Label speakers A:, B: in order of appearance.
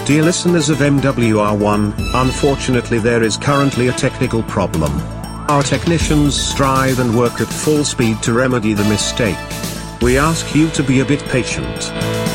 A: Dear listeners of MWR1, unfortunately there is currently a technical problem. Our technicians strive and work at full speed to remedy the mistake. We ask you to be a bit patient.